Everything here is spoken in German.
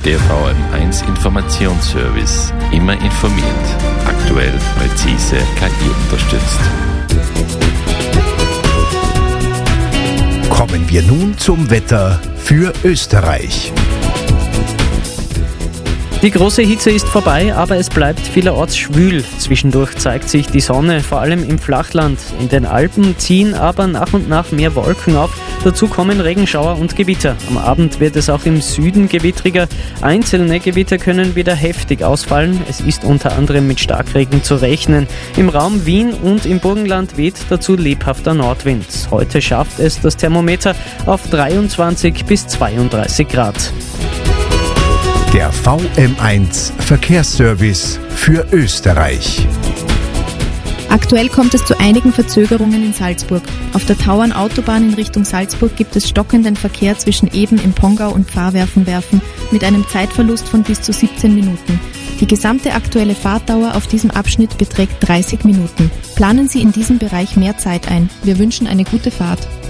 Der VM1 Informationsservice. Immer informiert. Aktuell, präzise, KI unterstützt. Kommen wir nun zum Wetter für Österreich. Die große Hitze ist vorbei, aber es bleibt vielerorts schwül. Zwischendurch zeigt sich die Sonne, vor allem im Flachland. In den Alpen ziehen aber nach und nach mehr Wolken auf. Dazu kommen Regenschauer und Gewitter. Am Abend wird es auch im Süden gewittriger. Einzelne Gewitter können wieder heftig ausfallen. Es ist unter anderem mit Starkregen zu rechnen. Im Raum Wien und im Burgenland weht dazu lebhafter Nordwind. Heute schafft es das Thermometer auf 23 bis 32 Grad. Der VM1 Verkehrsservice für Österreich. Aktuell kommt es zu einigen Verzögerungen in Salzburg. Auf der Tauernautobahn in Richtung Salzburg gibt es stockenden Verkehr zwischen Eben im Pongau und Pfarrwerfen mit einem Zeitverlust von bis zu 17 Minuten. Die gesamte aktuelle Fahrtdauer auf diesem Abschnitt beträgt 30 Minuten. Planen Sie in diesem Bereich mehr Zeit ein. Wir wünschen eine gute Fahrt.